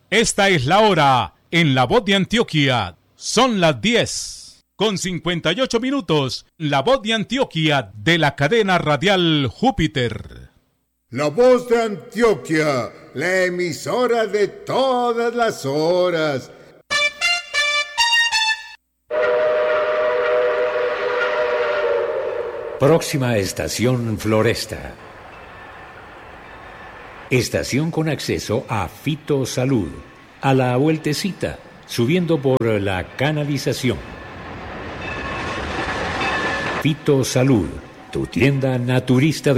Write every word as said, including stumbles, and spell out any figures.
Esta es la hora en La Voz de Antioquia. Son las diez con cincuenta y ocho minutos. La Voz de Antioquia de la cadena radial Júpiter. La Voz de Antioquia, la emisora de todas las horas. Próxima estación Floresta. Estación con acceso a Fitosalud. A la vueltecita, subiendo por la canalización. Fitosalud, tu tienda naturista de